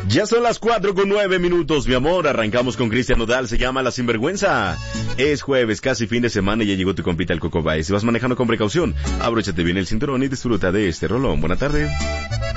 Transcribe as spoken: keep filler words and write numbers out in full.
Ya son las cuatro con nueve minutos, mi amor. Arrancamos con Cristian Nodal, se llama La Sinvergüenza. Es jueves, casi fin de semana y ya llegó tu compita el Coco Bay. Si vas manejando con precaución, abróchate bien el cinturón y disfruta de este rolón. Buena tarde.